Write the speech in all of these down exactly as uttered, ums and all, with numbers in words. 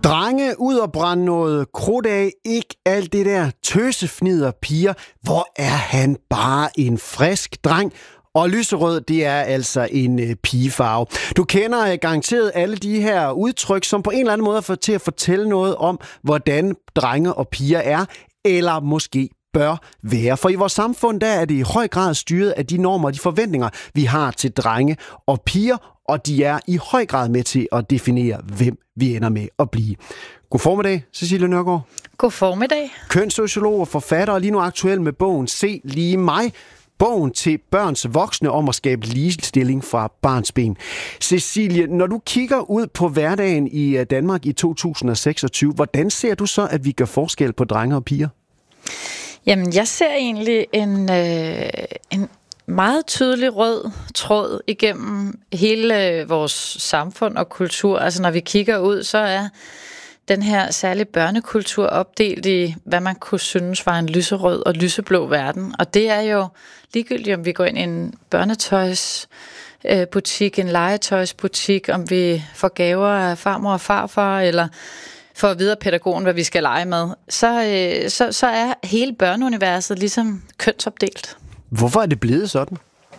Drenge, ud og brænde noget krudt af, ikke alt det der tøsefnider piger. Hvor er han bare en frisk dreng? Og lyserød, det er altså en øh, pigefarve. Du kender øh, garanteret alle de her udtryk, som på en eller anden måde får til at fortælle noget om, hvordan drenge og piger er, eller måske bør være. For i vores samfund, der er det i høj grad styret af de normer og de forventninger, vi har til drenge og piger, og de er i høj grad med til at definere, hvem vi ender med at blive. God formiddag, Cecilie Nørgaard. God formiddag. Kønssociolog og forfatter, og lige nu aktuel med bogen Se lige mig. Bogen til børns voksne om at skabe ligestilling fra barnsben. Cecilie, når du kigger ud på hverdagen i Danmark i to tusind og seksogtyve, hvordan ser du så, at vi gør forskel på drenge og piger? Jamen, jeg ser egentlig en, øh, en meget tydelig rød tråd igennem hele vores samfund og kultur. Altså, når vi kigger ud, så er den her særlige børnekultur opdelt i, hvad man kunne synes var en lyserød og lyseblå verden. Og det er jo ligegyldigt, om vi går ind i en børnetøjsbutik, en legetøjsbutik, om vi får gaver af farmor og farfar, eller for at vide af pædagogen, hvad vi skal lege med, så, så, så er hele børneuniverset ligesom kønsopdelt. Hvorfor er det blevet sådan?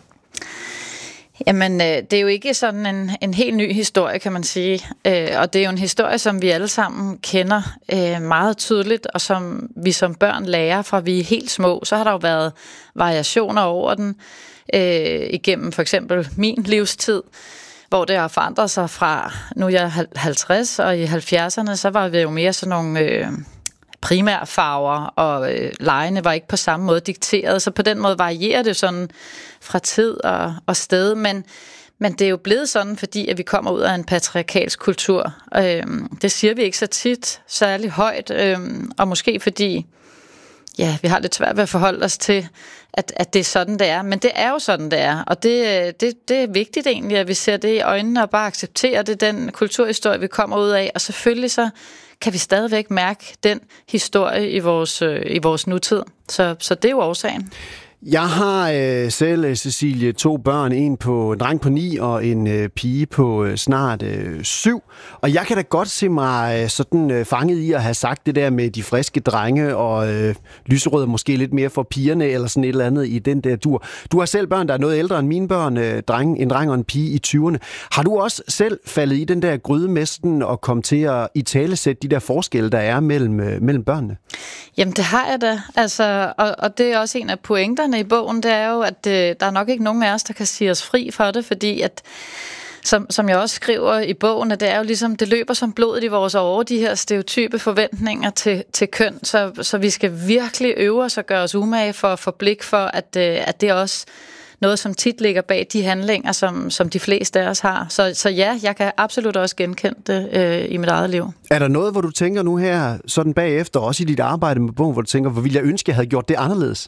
Jamen, det er jo ikke sådan en, en helt ny historie, kan man sige. Og det er jo en historie, som vi alle sammen kender meget tydeligt, og som vi som børn lærer fra vi er helt små. Så har der jo været variationer over den igennem for eksempel min livstid, hvor det har forandret sig fra, nu er jeg halvtreds, og i halvfjerdserne, så var vi jo mere sådan nogle øh, primære farver, og øh, legene var ikke på samme måde dikteret, så på den måde varierer det sådan fra tid og, og sted, men, men det er jo blevet sådan, fordi at vi kommer ud af en patriarkalsk kultur. Øh, det siger vi ikke så tit, særlig højt, øh, og måske fordi ja, vi har lidt svært ved at forholde os til, at, at det er sådan, det er. Men det er jo sådan, det er. Og det, det, det er vigtigt egentlig, at vi ser det i øjnene og bare accepterer det, den kulturhistorie, vi kommer ud af. Og selvfølgelig så kan vi stadigvæk mærke den historie i vores, i vores nutid. Så, så det er jo årsagen. Jeg har øh, selv, Cecilie, to børn. En på en dreng på ni og en øh, pige på øh, snart øh, syv. Og jeg kan da godt se mig øh, sådan øh, fanget i at have sagt det der med de friske drenge og øh, lyserød måske lidt mere for pigerne eller sådan et eller andet i den der dur. Du har selv børn, der er noget ældre end mine børn, øh, dreng, en dreng og en pige i tyverne. Har du også selv faldet i den der grydemesten og kom til at italesætte de der forskelle, der er mellem, øh, mellem børnene? Jamen det har jeg da. Altså, og, og det er også en af pointerne i bogen, det er jo, at øh, der er nok ikke nogen af os, der kan sige os fri for det, fordi at, som, som jeg også skriver i bogen, at det er jo ligesom, det løber som blodet i vores åre, de her stereotype forventninger til, til køn, så, så vi skal virkelig øve os og gøre os umage for at få blik for, at, øh, at det er også noget, som tit ligger bag de handlinger, som, som de fleste af os har. Så, så ja, jeg kan absolut også genkende det øh, i mit eget liv. Er der noget, hvor du tænker nu her, sådan bagefter, også i dit arbejde med bogen, hvor du tænker, hvor ville jeg ønske, jeg havde gjort det anderledes?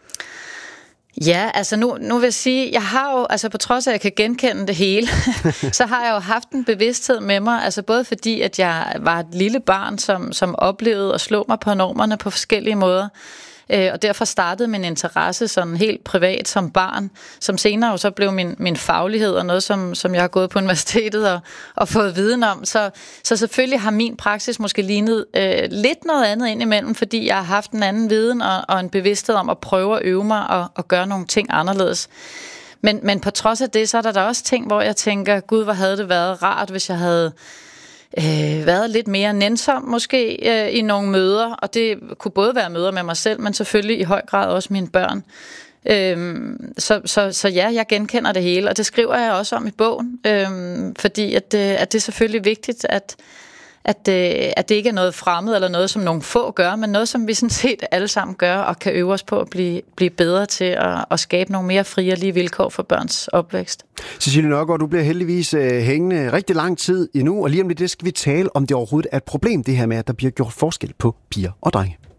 Ja, altså nu, nu vil jeg sige, jeg har jo, altså på trods af, at jeg kan genkende det hele, så har jeg jo haft en bevidsthed med mig, altså både fordi, at jeg var et lille barn, som, som oplevede at slå mig på normerne på forskellige måder, øh, og derfor startede min interesse sådan helt privat som barn, som senere jo så blev min, min faglighed og noget, som, som jeg har gået på universitetet og, og fået viden om. Så, så selvfølgelig har min praksis måske lignet øh, lidt noget andet indimellem, fordi jeg har haft en anden viden og, og en bevidsthed om at prøve at øve mig og, og gøre nogle ting anderledes. Men, men på trods af det, så er der da også ting, hvor jeg tænker, gud, hvor havde det været rart, hvis jeg havde Øh, været lidt mere nænsom måske øh, i nogle møder, og det kunne både være møder med mig selv, men selvfølgelig i høj grad også mine børn. Øh, så, så, så ja, jeg genkender det hele, og det skriver jeg også om i bogen, øh, fordi at, at det er selvfølgelig vigtigt, at, at, at det ikke er noget fremmed eller noget, som nogle få gør, men noget, som vi sådan set alle sammen gør, og kan øve os på at blive, blive bedre til at, at skabe nogle mere frie og lige vilkår for børns opvækst. Cecilie Nørgaard, du bliver heldigvis øh, hængende rigtig lang tid endnu, og lige om det skal vi tale om det overhovedet er et problem, det her med, at der bliver gjort forskel på piger og drenge.